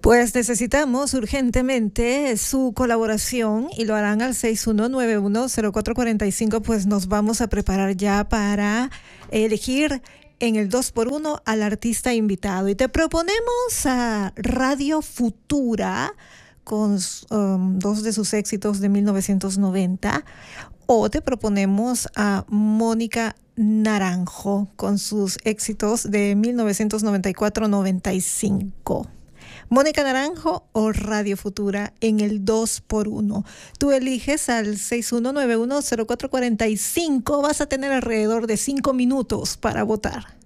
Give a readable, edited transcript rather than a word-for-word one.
Pues necesitamos urgentemente su colaboración y lo harán al 6191-0445. Pues nos vamos a preparar ya para elegir en el 2x1 al artista invitado. Y te proponemos a Radio Futura con dos de sus éxitos de 1990. O te proponemos a Mónica Naranjo con sus éxitos de 1994-95. Mónica Naranjo o Radio Futura en el 2x1. Tú eliges al 6191-0445. Vas a tener alrededor de 5 minutos para votar.